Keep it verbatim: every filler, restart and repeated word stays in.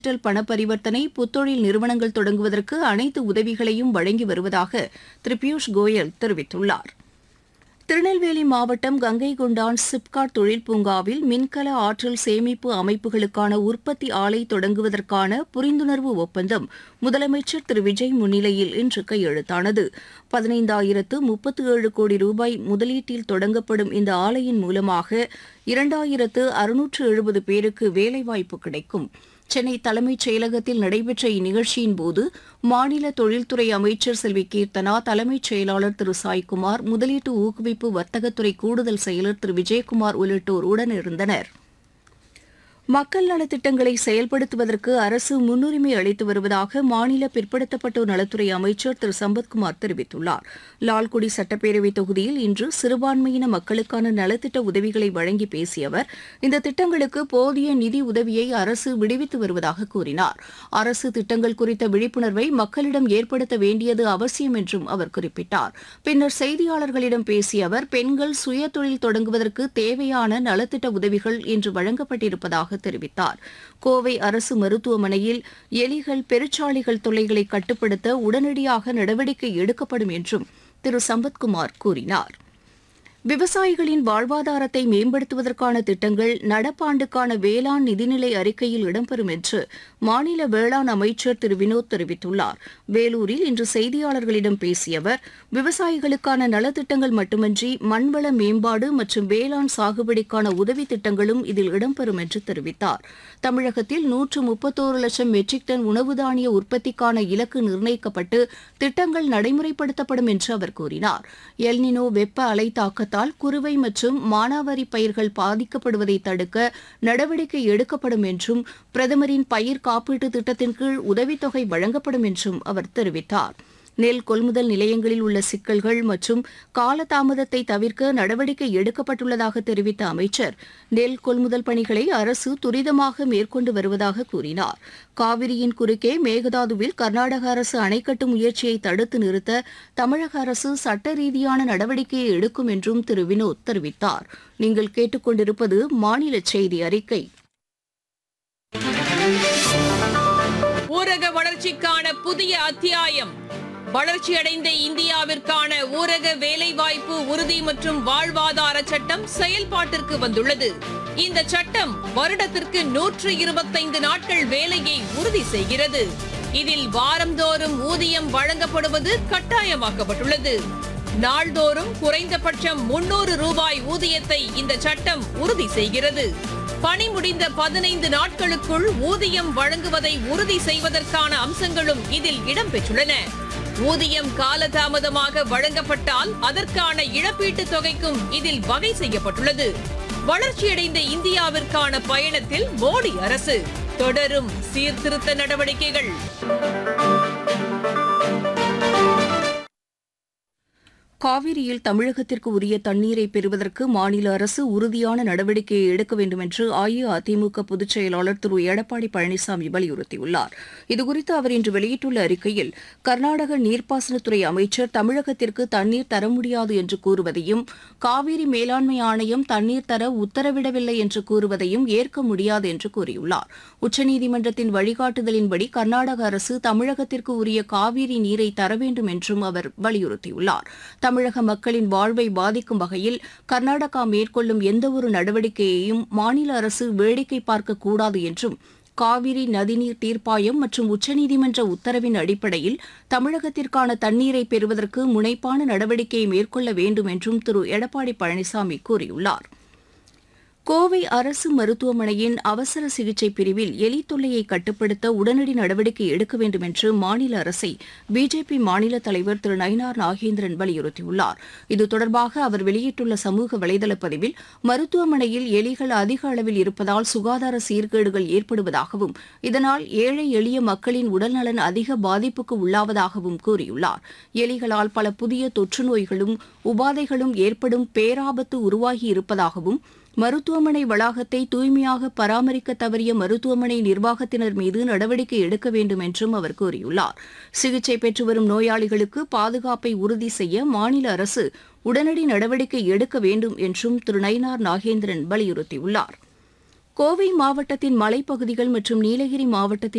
Digital பண பரிவர்த்தனை, புத்தொழில் நிறுவனங்கள் தொடங்குவதற்கு அனைத்து உதவிகளையும் வழங்கி வருவதாக திரு பியூஷ் கோயல் தெரிவித்துள்ளார். திருநெல்வேலி மாவட்டம் கங்கைகொண்டான் சிப்காட் தொழில் பூங்காவில் மின்கல ஆற்றல் சேமிப்பு அமைப்புகளுக்கான உற்பத்தி ஆலை தொடங்குவதற்கான புரிந்துணர்வு ஒப்பந்தம் முதலமைச்சர் திரு விஜய் முன்னிலையில் இன்று கையெழுத்தானது. பதினைந்தாயிரத்து முப்பத்து ஏழு கோடி ரூபாய் முதலீட்டில் தொடங்கப்படும் இந்த ஆலையின் மூலமாக இரண்டாயிரத்து அறுநூற்று எழுபது பேருக்கு வேலைவாய்ப்பு கிடைக்கும். சென்னை தலைமைச் செயலகத்தில் நடைபெற்ற இந்நிகழ்ச்சியின் போது மாநில தொழில்துறை அமைச்சர் செல்வி கீர்த்தனா, தலைமைச் செயலாளர் திரு சாய்குமார், முதலீட்டு ஊக்குவிப்பு வர்த்தகத்துறை கூடுதல் செயலர் திரு விஜயகுமார் உள்ளிட்டோர் உடனிருந்தனர். மக்கள் நலத்திட்டங்களை செயல்படுத்துவதற்கு அரசு முன்னுரிமை அளித்து வருவதாக மாநில பிற்படுத்தப்பட்டோர் நலத்துறை அமைச்சர் திரு சம்பத்குமார் தெரிவித்துள்ளார். லால்குடி சட்டப்பேரவைத் தொகுதியில் இன்று சிறுபான்மையின மக்களுக்கான நலத்திட்ட உதவிகளை வழங்கி பேசிய அவர், இந்த திட்டங்களுக்கு போதிய நிதி உதவியை அரசு விடுவித்து வருவதாக கூறினார். அரசு திட்டங்கள் குறித்த விழிப்புணர்வை மக்களிடம் ஏற்படுத்த வேண்டியது அவசியம் என்றும் அவர் குறிப்பிட்டார். பின்னர் செய்தியாளர்களிடம் பேசிய அவர், பெண்கள் சுய தொழில் தொடங்குவதற்கு தேவையான நலத்திட்ட உதவிகள் இன்று வழங்கப்பட்டிருப்பதாக தெரிவித்தார். கோவை அரசு மருத்துவமனையில் எலிகள், பெருச்சாளிகள் தொல்லைகளை கட்டுப்படுத்த உடனடியாக நடவடிக்கை எடுக்கப்படும் என்றும் திரு சம்பத்குமார் கூறினார். விவசாயிகளின் வாழ்வாதாரத்தை மேம்படுத்துவதற்கான திட்டங்கள் நடப்பாண்டுக்கான வேளாண் நிதிநிலை அறிக்கையில் இடம்பெறும் என்று மாநில வேளாண் அமைச்சர் திரு வினோத் தெரிவித்துள்ளார். வேலூரில் இன்று செய்தியாளர்களிடம் பேசிய அவர், விவசாயிகளுக்கான நலத்திட்டங்கள் மட்டுமின்றி மண்வள மேம்பாடு மற்றும் வேளாண் சாகுபடிக்கான உதவி திட்டங்களும் இதில் இடம்பெறும் என்று தெரிவித்தார். தமிழகத்தில் நூற்று முப்பத்தோரு லட்சம் மெட்ரிக் டன் உணவு தானிய உற்பத்திக்கான இலக்கு நிர்ணயிக்கப்பட்டு திட்டங்கள் நடைமுறைப்படுத்தப்படும் என்று அவர் கூறினார். எல்னினோ வெப்ப அலை தாக்கத்தால் குறுவை மற்றும் மானாவாரி பயிர்கள் பாதிக்கப்படுவதை தடுக்க நடவடிக்கை எடுக்கப்படும் என்றும் பிரதமரின் பயிர் காப்பீட்டு திட்டத்தின் கீழ் உதவித்தொகை வழங்கப்படும் என்றும் அவர் தெரிவித்தார். நெல் கொள்முதல் நிலையங்களில் உள்ள சிக்கல்கள் மற்றும் காலதாமதத்தை தவிர்க்க நடவடிக்கை எடுக்கப்பட்டுள்ளதாக தெரிவித்த அமைச்சர், நெல் கொள்முதல் பணிகளை அரசு துரிதமாக மேற்கொண்டு வருவதாக கூறினார். காவிரியின் குறுக்கே மேகதாதுவில் கர்நாடக அரசு அணை கட்டும் முயற்சியை தடுத்து நிறுத்த தமிழக அரசு சட்ட ரீதியான நடவடிக்கையை எடுக்கும் என்றும் திரு வினோத் தெரிவித்தார். நீங்கள் கேட்டுக்கொண்டிருப்பது மாநில செய்தி அறிக்கை. ஊரக வளர்ச்சிக்கான புதிய அத்தியாயம். வளர்ச்சியடைந்த இந்தியாவிற்கான ஊரக வேலைவாய்ப்பு உறுதி மற்றும் வாழ்வாதார சட்டம் செயல்பாட்டிற்கு வந்துள்ளது. இந்த சட்டம் வருடத்திற்கு நூற்று இருபத்தைந்து நாட்கள் வேலையை உறுதி செய்கிறது. இதில் வாரந்தோறும் ஊதியம் வழங்கப்படுவது கட்டாயமாக்கப்பட்டுள்ளது. நாள்தோறும் குறைந்தபட்சம் முன்னூறு ரூபாய் ஊதியத்தை இந்த சட்டம் உறுதி செய்கிறது. பணி முடிந்த பதினைந்து நாட்களுக்குள் ஊதியம் வழங்குவதை உறுதி செய்வதற்கான அம்சங்களும் இதில் இடம்பெற்றுள்ளன. ஊதியம் காலதாமதமாக வழங்கப்பட்டால் அதற்கான இழப்பீட்டுத் தொகைக்கும் இதில் வகை செய்யப்பட்டுள்ளது. வளர்ச்சியடைந்த இந்தியாவிற்கான பயணத்தில் மோடி அரசு தொடரும் சீர்திருத்த நடவடிக்கைகள். காவிரியில் தமிழகத்திற்கு உரிய தண்ணீரை பெறுவதற்கு மாநில அரசு உறுதியான நடவடிக்கையை எடுக்க வேண்டும் என்று அஇஅதிமுக பொதுச் செயலாளர் திரு எடப்பாடி பழனிசாமி வலியுறுத்தியுள்ளார். இதுகுறித்து அவர் இன்று வெளியிட்டுள்ள அறிக்கையில், கர்நாடக நீர்ப்பாசனத்துறை அமைச்சர் தமிழகத்திற்கு தண்ணீர் தர முடியாது என்று கூறுவதையும், காவிரி மேலாண்மை ஆணையம் தண்ணீர் தர உத்தரவிடவில்லை என்று கூறுவதையும் ஏற்க முடியாது என்று கூறியுள்ளார். உச்சநீதிமன்றத்தின் வழிகாட்டுதலின்படி கர்நாடக அரசு தமிழகத்திற்கு உரிய காவிரி நீரை தர வேண்டும் என்றும் அவர் வலியுறுத்தியுள்ளார். தமிழக மக்களின் வாழ்வை பாதிக்கும் வகையில் கர்நாடகா மேற்கொள்ளும் எந்தவொரு நடவடிக்கையையும் மாநில அரசு வேடிக்கை பார்க்கக்கூடாது என்றும், காவிரி நதிநீர் தீர்ப்பாயம் மற்றும் உச்சநீதிமன்ற உத்தரவின் அடிப்படையில் தமிழகத்திற்கான தண்ணீரை பெறுவதற்கு முனைப்பான நடவடிக்கையை மேற்கொள்ள வேண்டும் என்றும் திரு எடப்பாடி பழனிசாமி கூறியுள்ளார். கோவை அரசு மருத்துவமனையின் அவசர சிகிச்சை பிரிவில் எலி தொல்லையை கட்டுப்படுத்த உடனடி நடவடிக்கை எடுக்க வேண்டும் என்று மாநில அரசை பிஜேபி மாநில தலைவர் திரு நயினார் நாகேந்திரன் வலியுறுத்தியுள்ளார். இது தொடர்பாக அவர் வெளியிட்டுள்ள சமூக வலைதள பதிவில், மருத்துவமனையில் எலிகள் அதிக அளவில் இருப்பதால் சுகாதார சீர்கேடுகள் ஏற்படுவதாகவும், இதனால் ஏழை எளிய மக்களின் உடல்நலன் அதிக பாதிப்புக்கு உள்ளாவதாகவும் கூறியுள்ளார். எலிகளால் பல புதிய தொற்று நோய்களும் உபாதைகளும் ஏற்படும் பேராபத்து உருவாகி இருப்பதாகவும், மருத்துவமனை வளாகத்தை தூய்மையாக பராமரிக்க தவறிய மருத்துவமனை நிர்வாகத்தினர் மீது நடவடிக்கை எடுக்க வேண்டும் என்றும் அவர் கூறியுள்ளார். சிகிச்சை பெற்று வரும் நோயாளிகளுக்கு பாதுகாப்பை உறுதி செய்ய மாநில அரசு உடனடி நடவடிக்கை எடுக்க வேண்டும் என்றும் திரு நயினார் நாகேந்திரன் வலியுறுத்தியுள்ளார். கோவை மாவட்டத்தின் மலைப்பகுதிகள் மற்றும் நீலகிரி மாவட்டத்தின்